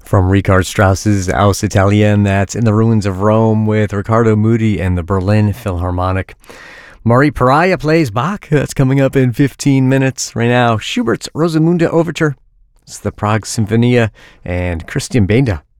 From Richard Strauss's Aus Italien, that's In the Ruins of Rome with Riccardo Muti and the Berlin Philharmonic. Maury Pariah plays Bach. That's coming up in 15 minutes. Right now, Schubert's Rosamunde Overture. It's the Prague Sinfonia and Christian Benda